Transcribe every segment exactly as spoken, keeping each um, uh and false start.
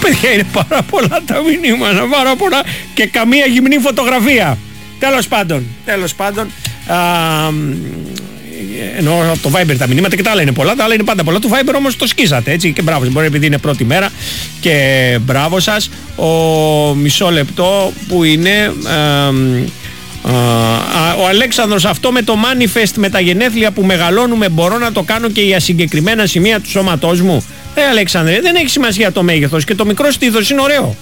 Παιδιά, είναι πάρα πολλά τα μηνύματα, πάρα πολλά και καμία γυμνή φωτογραφία. Τέλος πάντων, τέλος πάντων. Α, εννοώ από το Viber τα μηνύματα και τα άλλα είναι πολλά, τα άλλα είναι πάντα πολλά. Το Viber όμως το σκίσατε, έτσι, και μπράβο, μπορεί επειδή είναι πρώτη μέρα και μπράβο σας. Ο μισό λεπτό που είναι... Α, α, ο Αλέξανδρος, αυτό με το manifest με τα γενέθλια που μεγαλώνουμε μπορώ να το κάνω και για συγκεκριμένα σημεία του σώματός μου? Ε, Αλέξανδρε, δεν έχει σημασία το μέγεθος και το μικρό στήθος είναι ωραίο.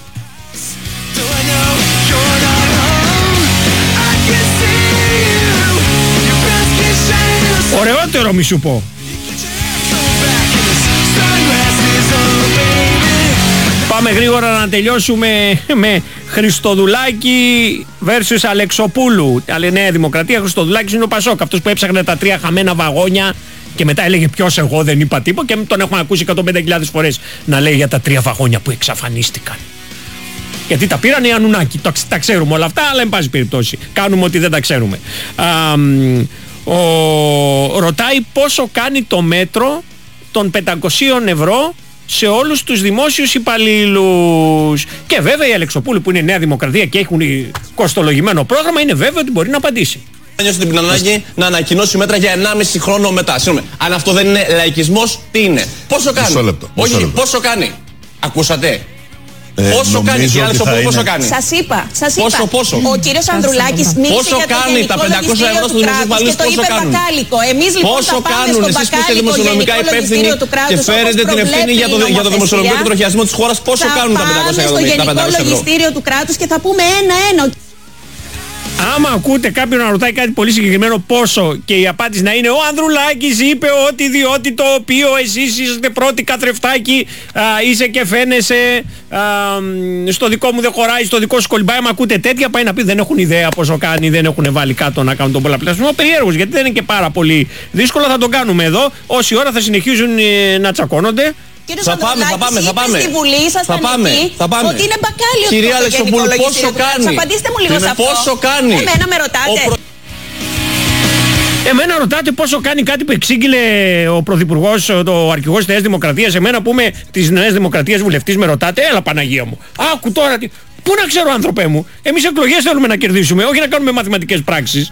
Ωραιότερο μη σου πω. Πάμε γρήγορα να τελειώσουμε με Χριστοδουλάκη versus Αλεξοπούλου. Αλλά Νέα Δημοκρατία, Χριστοδουλάκης είναι ο Πασόκ, αυτός που έψαχνε τα τρία χαμένα βαγόνια και μετά έλεγε ποιος, εγώ δεν είπα τίποτα, και τον έχουμε ακούσει εκατόν πέντε χιλιάδες φορές να λέει για τα τρία βαγόνια που εξαφανίστηκαν. Γιατί τα πήραν οι Ανουνάκοι, τα, τα ξέρουμε όλα αυτά, αλλά εν πάση περιπτώσει κάνουμε ότι δεν τα ξέρουμε. Α, ο, ρωτάει πόσο κάνει το μέτρο των πεντακόσια ευρώ σε όλους τους δημόσιους υπαλλήλους. Και βέβαια η Αλεξοπούλου που είναι Νέα Δημοκρατία και έχουν κοστολογημένο πρόγραμμα, είναι βέβαιο ότι μπορεί να απαντήσει. Νιώθω την ανάγκη να ανακοινώσει μέτρα για ενάμιση χρόνο μετά. Συγγνώμη, αν αυτό δεν είναι λαϊκισμός, τι είναι? Πόσο κάνει? Μισό λεπτό, μισό Όχι, λεπτό. πόσο κάνει? Ακούσατε? Ε, πόσο κάνει, κύριε Αλεξοπούλου, πόσο κάνει? Σας είπα, σας είπα. Πόσο, πόσο? Ο κύριος Ανδρουλάκης μίλησε πόσο για το κάνει γενικό τα πεντακόσια ευρώ στους λογιστήριο του δημοσίους κράτους και το πόσο είπε κάνουν? μπακάλικο. Εμείς λοιπόν Πόσο θα πάμε κάνουν? στο Εσείς που είστε μπακάλικο δημοσιονομικά γενικό υπεύθυνοι λογιστήριο του και κράτους, φέρετε την ευθύνη για το, για το δημοσιονομικό και τροχιασμό της χώρας, πόσο κάνουν τα πεντακόσια ευρώ? Θα πάμε στο γενικό λογιστήριο του κράτους και θα πούμε ένα-ένα. Άμα ακούτε κάποιον να ρωτάει κάτι πολύ συγκεκριμένο πόσο και η απάντηση να είναι ο Ανδρουλάκης είπε ότι διότι το οποίο εσείς είστε πρώτοι καθρεφτάκι, α, είσαι και φαίνεσαι, α, στο δικό μου δεν χωράει, στο δικό σου κολυμπάει. Άμα ακούτε τέτοια, πάει να πει δεν έχουν ιδέα πόσο κάνει, δεν έχουν βάλει κάτω να κάνουν τον πολλαπλασιασμό. Περίεργος, γιατί δεν είναι και πάρα πολύ δύσκολο, θα το κάνουμε εδώ. Όση ώρα θα συνεχίζουν ε, να τσακώνονται. Θα πάμε, θα πάμε, θα πάμε. Στη Βουλή σας θα πάμε, θα πάμε. ότι είναι μπακάλιο. Κυρία Αλεξοπούλου, πόσο κάνει? Απαντήστε μου λίγο σε αυτό. Πόσο κάνει? Εμένα με ρωτάτε. προ... Εμένα ρωτάτε πόσο κάνει κάτι που εξήγηλε ο Πρωθυπουργός, ο αρχηγός της Νέας Δημοκρατίας. Εμένα που είμαι της Νέας Δημοκρατίας βουλευτής με ρωτάτε. Έλα Παναγία μου. Άκου τώρα. Πού να ξέρω, άνθρωπέ μου. Εμείς εκλογές θέλουμε να κερδίσουμε, όχι να κάνουμε μαθηματικές πράξεις.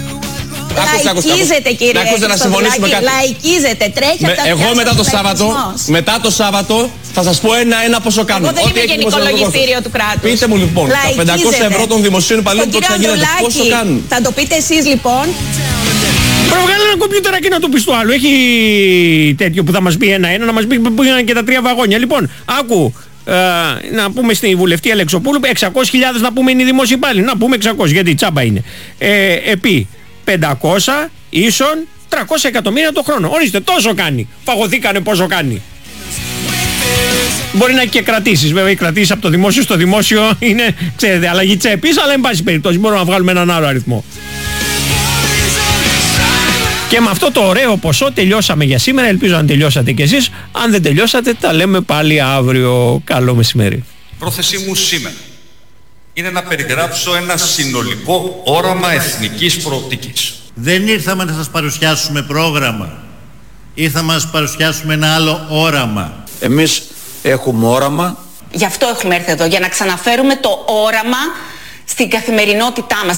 Λαϊκίζεται, κύριε. Να ακούσετε να συμφωνήσουμε κάτι. Λαϊκίζεται, τρέχει Με, από τα εγώ μετά το Σάββατο, λαϊκισμός. μετά το Σάββατο θα σας πω ένα-ένα πόσο κάνουν. Εγώ δεν είμαι γενικό λογιστήριο του κράτους. Πείτε μου λοιπόν, τα πεντακόσια ευρώ των δημοσίων υπαλλήλων που θα γίνεται, πόσο κάνουν? Θα το πείτε εσείς λοιπόν. Πρέπει να βγάλει ένα κομπιουτεράκι να το πει στο άλλο. Έχει τέτοιο που θα μας πει ένα-ένα, να μας πει που είναι και τα τρία βαγόνια. Λοιπόν, άκου. Uh, να πούμε στη βουλευτή Αλεξοπούλου εξακόσιες χιλιάδες να πούμε είναι οι δημόσιοι υπάλληλοι. Να πούμε εξακόσιες γιατί τσάμπα είναι. Ε, επί πεντακόσια ίσον τριακόσια εκατομμύρια το χρόνο. Ορίστε, τόσο κάνει. Φαγωθήκανε πόσο κάνει. Μπορεί να έχει και κρατήσεις. Βέβαια οι κρατήσεις από το δημόσιο στο δημόσιο είναι, ξέρετε, αλλαγή τσέπης, αλλά εν πάση περιπτώσει μπορούμε να βγάλουμε έναν άλλο αριθμό. Και με αυτό το ωραίο ποσό τελειώσαμε για σήμερα. Ελπίζω να τελειώσατε κι εσείς. Αν δεν τελειώσατε, τα λέμε πάλι αύριο. Καλό μεσημέρι. Πρόθεσή μου σήμερα είναι να περιγράψω ένα συνολικό όραμα εθνικής προοπτικής. Δεν ήρθαμε να σας παρουσιάσουμε πρόγραμμα. Ήρθαμε να σας παρουσιάσουμε ένα άλλο όραμα. Εμείς έχουμε όραμα. Γι' αυτό έχουμε έρθει εδώ, για να ξαναφέρουμε το όραμα στην καθημερινότητά μας.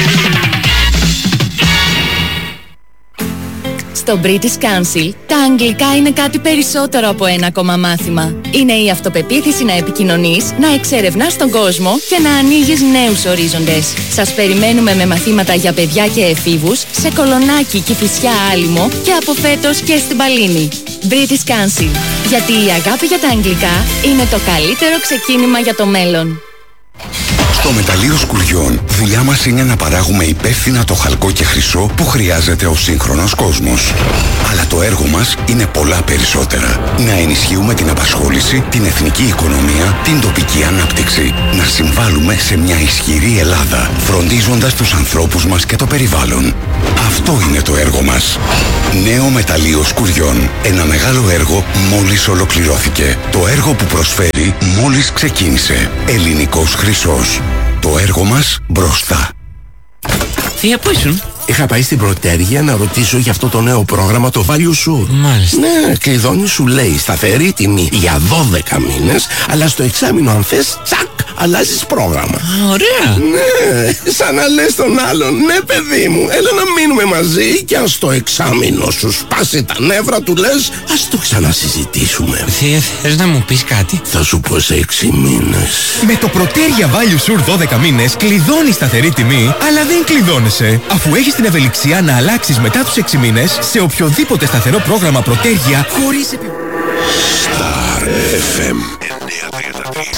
Στο British Council, τα αγγλικά είναι κάτι περισσότερο από ένα ακόμα μάθημα. Είναι η αυτοπεποίθηση να επικοινωνείς, να εξερευνάς τον κόσμο και να ανοίγεις νέους ορίζοντες. Σας περιμένουμε με μαθήματα για παιδιά και εφήβους σε Κολονάκι, Κηφισιά, Άλυμο και από φέτος και στην Παλίνη. British Council, γιατί η αγάπη για τα αγγλικά είναι το καλύτερο ξεκίνημα για το μέλλον. Στο μεταλλείο Σκουριών, δουλειά μας είναι να παράγουμε υπεύθυνα το χαλκό και χρυσό που χρειάζεται ο σύγχρονος κόσμος. Αλλά το έργο μας είναι πολλά περισσότερα. Να ενισχύουμε την απασχόληση, την εθνική οικονομία, την τοπική ανάπτυξη. Να συμβάλλουμε σε μια ισχυρή Ελλάδα, φροντίζοντας τους ανθρώπους μας και το περιβάλλον. Αυτό είναι το έργο μας. Νέο μεταλλείο Σκουριών. Ένα μεγάλο έργο μόλις ολοκληρώθηκε. Το έργο που προσφέρει μόλις ξεκίνησε. Ελληνικός χρυσός. Το έργο μας μπροστά. Θεία, πού ήσουν? είχα πάει στην Πρωτέργεια να ρωτήσω για αυτό το νέο πρόγραμμα, το Value Sure. Μάλιστα. Ναι, κλειδώνει, σου λέει σταθερή τιμή για δώδεκα μήνες, αλλά στο εξάμηνο αν θες, τσακ, αλλάζεις πρόγραμμα. Α, ωραία. Ναι, σαν να λες τον άλλον, ναι παιδί μου, έλα να μείνουμε μαζί και αν στο εξάμηνο σου σπάσει τα νεύρα του λες, ας το ξανασυζητήσουμε. Θεία, θες να μου πεις κάτι? Θα σου πω σε έξι μήνες. Με το Πρωτέργεια Value Sure δώδεκα μήνες κλειδώνεις σταθερή τιμή, αλλά δεν κλειδώνεσαι, αφού έχεις την ευελιξία να αλλάξεις μετά τους έξι μήνες σε οποιοδήποτε σταθερό πρόγραμμα Πρωτέργεια χωρίς επι... Star εφ εμ εννιακόσια τριάντα τρία.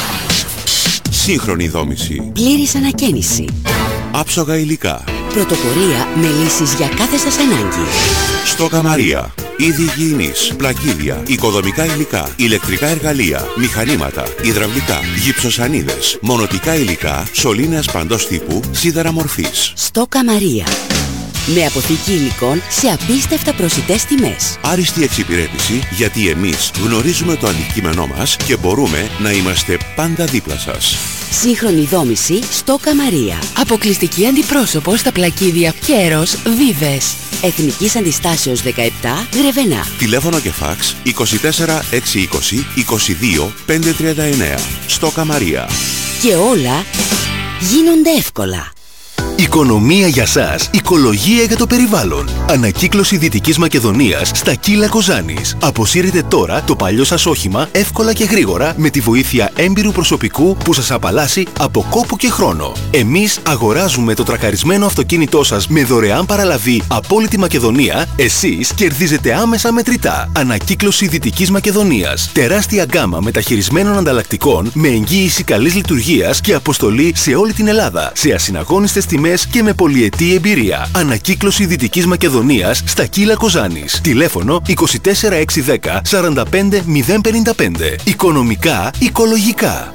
Σύγχρονη δόμηση. Πλήρης ανακαίνιση. Άψογα υλικά. Πρωτοπορία με λύσεις για κάθε σας ανάγκη. Στόκα Μαρία. Είδη υγιεινής, πλακίδια, οικοδομικά υλικά, ηλεκτρικά εργαλεία, μηχανήματα, υδραυλικά, γυψοσανίδες, μονοτικά υλικά, σωλήνες παντός τύπου, σίδερα μορφής. Στόκα Μαρία. Με αποθήκη υλικών σε απίστευτα προσιτές τιμές. Άριστη εξυπηρέτηση, γιατί εμείς γνωρίζουμε το αντικείμενό μας και μπορούμε να είμαστε πάντα δίπλα σας. Σύγχρονη δόμηση Στόκα Μαρία. Αποκλειστική αντιπρόσωπο στα πλακίδια Κέρος Βίβες. Εθνικής Αντιστάσεως δεκαεπτά, Γρεβενά. Τηλέφωνο και φάξ είκοσι τέσσερα εξακόσια είκοσι είκοσι δύο πεντακόσια τριάντα εννέα. Στόκα Μαρία. Και όλα γίνονται εύκολα. Οικονομία για σας, οικολογία για το περιβάλλον. Ανακύκλωση Δυτικής Μακεδονίας στα Κύλα Κοζάνης. Αποσύρετε τώρα το παλιό σας όχημα εύκολα και γρήγορα με τη βοήθεια έμπειρου προσωπικού που σας απαλλάσσει από κόπο και χρόνο. Εμείς αγοράζουμε το τρακαρισμένο αυτοκίνητό σας με δωρεάν παραλαβή από όλη τη Μακεδονία. Εσείς κερδίζετε άμεσα μετρητά. Ανακύκλωση Δυτικής Μακεδονίας. Τεράστια γκάμα μεταχειρισμένων ανταλλακτικών με εγγύηση καλής λειτουργίας και αποστολή σε όλη την Ελλάδα. Σε ασυναγώνιστες τιμές και με πολυετή εμπειρία. Ανακύκλωση Δυτικής Μακεδονίας στα Κύλα Κοζάνης. Τηλέφωνο είκοσι τέσσερα εξακόσια δέκα σαράντα πέντε μηδέν πενήντα πέντε. Οικονομικά, οικολογικά.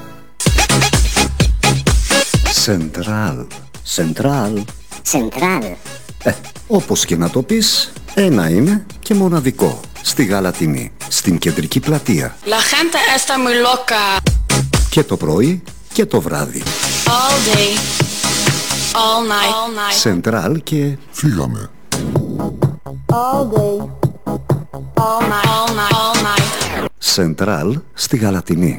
Σεντράλ. Σεντράλ. Σεντράλ. Ε, όπως και να το πεις, ένα είναι και μοναδικό. Στη Γαλατινή, στην κεντρική πλατεία. La gente está muy loca. Και το πρωί και το βράδυ. All day. All night. All night. Σεντράλ και... Φύγαμε. All day. All night. All night. All night. Σεντράλ στη Γαλατινή.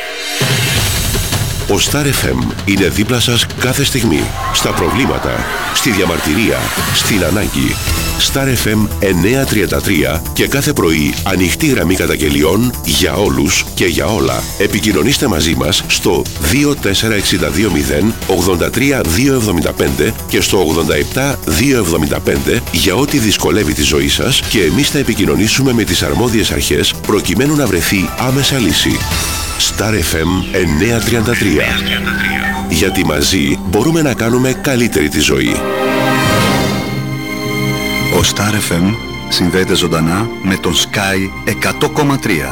Ο Star εφ εμ είναι δίπλα σας κάθε στιγμή. Στα προβλήματα, στη διαμαρτυρία, στην ανάγκη. Star εφ εμ εννιακόσια τριάντα τρία και κάθε πρωί ανοιχτή γραμμή καταγγελιών για όλους και για όλα. Επικοινωνήστε μαζί μας στο δύο τέσσερα έξι δύο μηδέν ογδόντα τρία διακόσια εβδομήντα πέντε και στο ογδόντα επτά διακόσια εβδομήντα πέντε για ό,τι δυσκολεύει τη ζωή σας και εμείς θα επικοινωνήσουμε με τις αρμόδιες αρχές προκειμένου να βρεθεί άμεσα λύση. Star εφ εμ εννιακόσια τριάντα τρία. Γιατί μαζί μπορούμε να κάνουμε καλύτερη τη ζωή. Ο Star εφ εμ συνδέεται ζωντανά με τον Sky εκατό κόμμα τρία.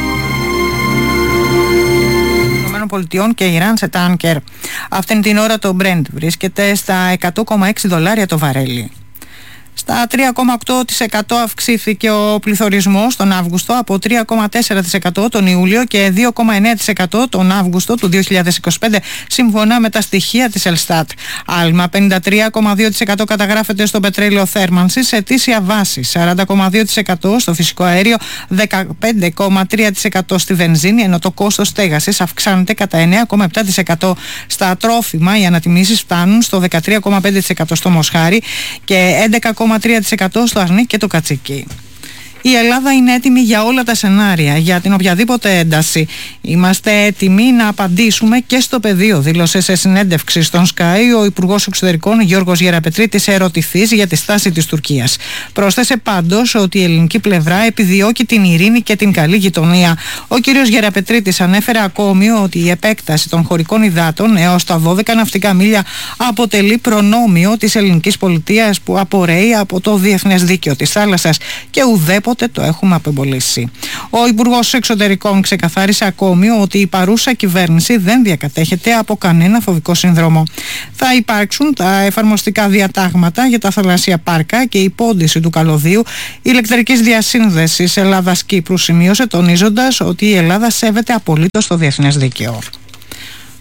Πολιτειών και Ιράν σε τάνκερ. Αυτήν την ώρα το Brent βρίσκεται στα εκατό κόμμα έξι δολάρια το βαρέλι. Στα τρία κόμμα οκτώ τοις εκατό αυξήθηκε ο πληθωρισμός τον Αύγουστο από τρία κόμμα τέσσερα τοις εκατό τον Ιούλιο και δύο κόμμα εννέα τοις εκατό τον Αύγουστο του δύο χιλιάδες είκοσι πέντε σύμφωνα με τα στοιχεία της Ελστάτ. Άλμα πενήντα τρία κόμμα δύο τοις εκατό καταγράφεται στο πετρέλαιο θέρμανσης σε ετήσια βάση, σαράντα κόμμα δύο τοις εκατό στο φυσικό αέριο, δεκαπέντε κόμμα τρία τοις εκατό στη βενζίνη, ενώ το κόστος στέγασης αυξάνεται κατά εννέα κόμμα επτά τοις εκατό. Στα τρόφιμα οι ανατιμήσεις φτάνουν στο δεκατρία κόμμα πέντε τοις εκατό στο μοσχάρι και έντεκα κόμμα τρία τοις εκατό στο αρνί και το κατσίκι. Η Ελλάδα είναι έτοιμη για όλα τα σενάρια, για την οποιαδήποτε ένταση. Είμαστε έτοιμοι να απαντήσουμε και στο πεδίο, δήλωσε σε συνέντευξη στον Sky ο Υπουργός Εξωτερικών Γιώργος Γεραπετρίτης, ερωτηθής για τη στάση της Τουρκίας. Πρόσθεσε πάντως ότι η ελληνική πλευρά επιδιώκει την ειρήνη και την καλή γειτονία. Ο κ. Γεραπετρίτης ανέφερε ακόμη ότι η επέκταση των χωρικών υδάτων έως τα δώδεκα ναυτικά μίλια αποτελεί προνόμιο της ελληνικής πολιτείας που απορρέει από το διεθνές δίκαιο της θάλασσας και ουδέποτε το έχουμε απεμπολίσει. Ο Υπουργός Εξωτερικών ξεκαθάρισε ακόμη ότι η παρούσα κυβέρνηση δεν διακατέχεται από κανένα φοβικό σύνδρομο. Θα υπάρξουν τα εφαρμοστικά διατάγματα για τα θαλάσσια πάρκα και η πόντιση του καλωδίου ηλεκτρικής διασύνδεσης Ελλάδας-Κύπρου, σημείωσε, τονίζοντας ότι η Ελλάδα σέβεται απολύτως το διεθνές δίκαιο.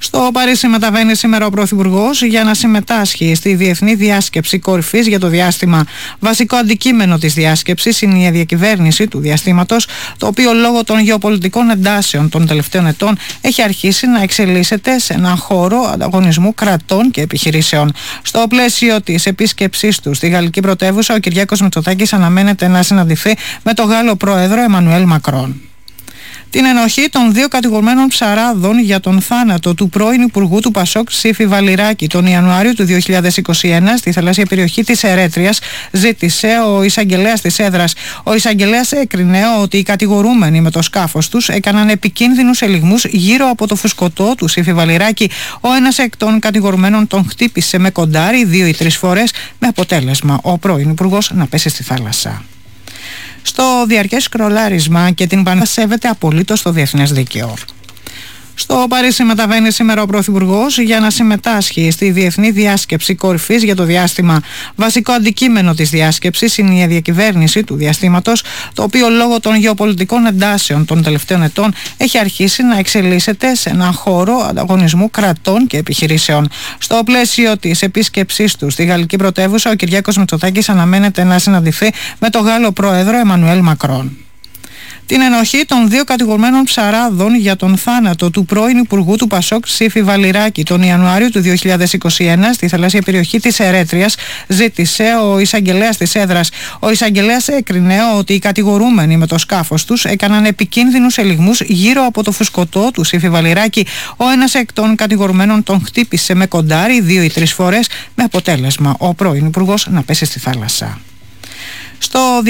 Στο Παρίσι μεταβαίνει σήμερα ο Πρωθυπουργός για να συμμετάσχει στη Διεθνή Διάσκεψη Κορυφής για το διάστημα. Βασικό αντικείμενο της διάσκεψης είναι η διακυβέρνηση του διαστήματος, το οποίο λόγω των γεωπολιτικών εντάσεων των τελευταίων ετών έχει αρχίσει να εξελίσσεται σε έναν χώρο ανταγωνισμού κρατών και επιχειρήσεων. Στο πλαίσιο της επίσκεψής του στη γαλλική πρωτεύουσα, ο Κυριάκος Μητσοτάκης αναμένεται να συναντηθεί με τον Γάλλο πρόεδρο Εμμανουέλ Μακρόν. Την ενοχή των δύο κατηγορουμένων ψαράδων για τον θάνατο του πρώην Υπουργού του Πασόκ Σύφη Βαλιράκη τον Ιανουάριο του δύο χιλιάδες είκοσι ένα στη θαλάσσια περιοχή της Ερέτριας ζήτησε ο εισαγγελέας της έδρας. Ο εισαγγελέας έκρινε ότι οι κατηγορούμενοι με το σκάφος τους έκαναν επικίνδυνους ελιγμούς γύρω από το φουσκωτό του Σύφη Βαλιράκη. Ο ένας εκ των κατηγορουμένων τον χτύπησε με κοντάρι δύο ή τρεις φορές, με αποτέλεσμα ο πρώην Υπουργός να πέσει στη θάλασσα. Στο διαρκές σκρολάρισμα και την πανσέβεται απολύτως το διεθνές δίκαιο. Στο Παρίσι μεταβαίνει σήμερα ο Πρωθυπουργός για να συμμετάσχει στη Διεθνή Διάσκεψη Κορυφής για το διάστημα. Βασικό αντικείμενο της διάσκεψης είναι η διακυβέρνηση του διαστήματος, το οποίο λόγω των γεωπολιτικών εντάσεων των τελευταίων ετών έχει αρχίσει να εξελίσσεται σε έναν χώρο ανταγωνισμού κρατών και επιχειρήσεων. Στο πλαίσιο της επίσκεψής του στη γαλλική πρωτεύουσα, ο Κυριάκος Μητσοτάκης αναμένεται να συναντηθεί με τον Γάλλο πρόεδρο Εμμανουέλ Μακρόν. Την ενοχή των δύο κατηγορουμένων ψαράδων για τον θάνατο του πρώην Υπουργού του Πασόκ Σύφη Βαλιράκη τον Ιανουάριο του δύο χιλιάδες είκοσι ένα στη θαλάσσια περιοχή της Ερέτριας ζήτησε ο εισαγγελέας της έδρας. Ο εισαγγελέας έκρινε ότι οι κατηγορούμενοι με το σκάφος τους έκαναν επικίνδυνους ελιγμούς γύρω από το φουσκωτό του Σύφη Βαλιράκη. Ο ένας εκ των κατηγορουμένων τον χτύπησε με κοντάρι δύο ή τρεις φορές, με αποτέλεσμα ο πρώην Υπουργός να πέσει στη θάλασσα. Στο